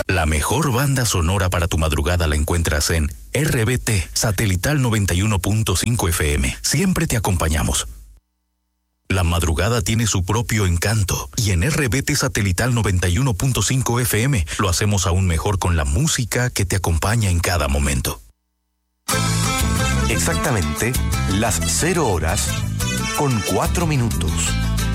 La mejor banda sonora para tu madrugada la encuentras en RBT Satelital 91.5 FM. Siempre te acompañamos. La madrugada tiene su propio encanto y en RBT Satelital 91.5 FM lo hacemos aún mejor con la música que te acompaña en cada momento. Exactamente las 0 horas con 4 minutos.